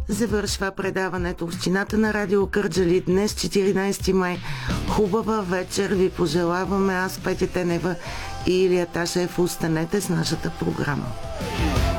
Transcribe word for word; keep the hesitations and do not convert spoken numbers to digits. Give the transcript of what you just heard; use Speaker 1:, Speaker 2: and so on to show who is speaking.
Speaker 1: завършва предаването в стената на Радио Кърджали днес, четиринайсети май. Хубава вечер ви пожелаваме. Аз, Петя Тенева и Илия Ташев. Останете с нашата програма.